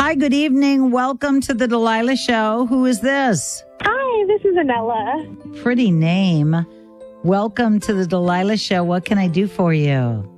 Hi, good evening. Welcome to the Delilah Show. Who is this? Hi, this is Anella. Pretty name. Welcome to the Delilah Show. What can I do for you?